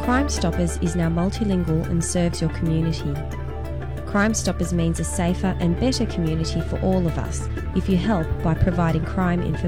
Crime Stoppers is now multilingual and serves your community. Crime Stoppers means a safer and better community for all of us if you help by providing crime information.